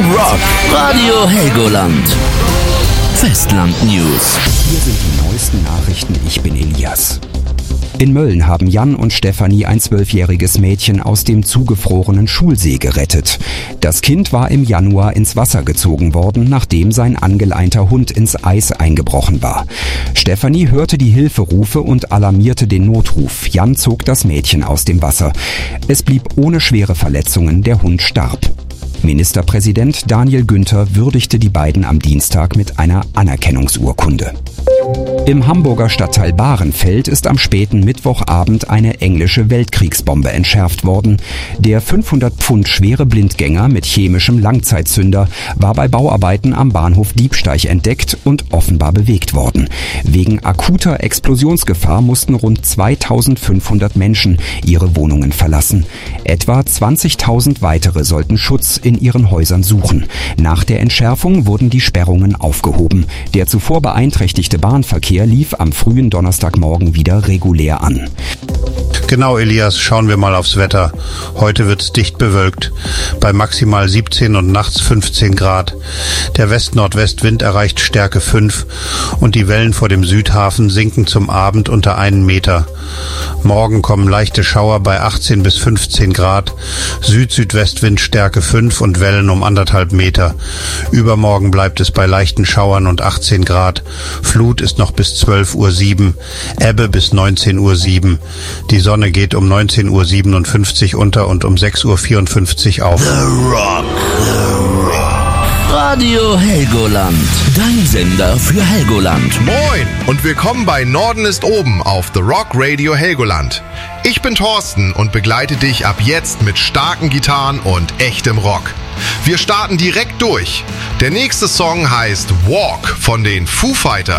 Rock Radio Helgoland. Festland News. Hier sind die neuesten Nachrichten. Ich bin Elias. In Mölln haben Jan und Stefanie ein 12-jähriges Mädchen aus dem zugefrorenen Schulsee gerettet. Das Kind war im Januar ins Wasser gezogen worden, nachdem sein angeleinter Hund ins Eis eingebrochen war. Stefanie hörte die Hilferufe und alarmierte den Notruf. Jan zog das Mädchen aus dem Wasser. Es blieb ohne schwere Verletzungen, der Hund starb. Ministerpräsident Daniel Günther würdigte die beiden am Dienstag mit einer Anerkennungsurkunde. Im Hamburger Stadtteil Bahrenfeld ist am späten Mittwochabend eine englische Weltkriegsbombe entschärft worden. Der 500 Pfund schwere Blindgänger mit chemischem Langzeitzünder war bei Bauarbeiten am Bahnhof Diebsteich entdeckt und offenbar bewegt worden. Wegen akuter Explosionsgefahr mussten rund 2500 Menschen ihre Wohnungen verlassen. Etwa 20.000 weitere sollten Schutz in ihren Häusern suchen. Nach der Entschärfung wurden die Sperrungen aufgehoben. Der zuvor beeinträchtigte Bahnverkehr lief am frühen Donnerstagmorgen wieder regulär an. Genau, Elias, schauen wir mal aufs Wetter. Heute wird's dicht bewölkt, bei maximal 17 und nachts 15 Grad. Der West-Nordwest-Wind erreicht Stärke 5 und die Wellen vor dem Südhafen sinken zum Abend unter 1 Meter. Morgen kommen leichte Schauer bei 18 bis 15 Grad, Süd-Südwestwind Stärke 5 und Wellen um 1,5 Meter. Übermorgen bleibt es bei leichten Schauern und 18 Grad. Flut ist noch bis 12:07 Uhr, Ebbe bis 19:07 Uhr. Die Sonne geht um 19:57 Uhr unter und um 6:54 Uhr auf. The Rock. Radio Helgoland. Dein Sender für Helgoland. Moin und willkommen bei Norden ist oben auf The Rock Radio Helgoland. Ich bin Thorsten und begleite dich ab jetzt mit starken Gitarren und echtem Rock. Wir starten direkt durch. Der nächste Song heißt Walk von den Foo Fighters.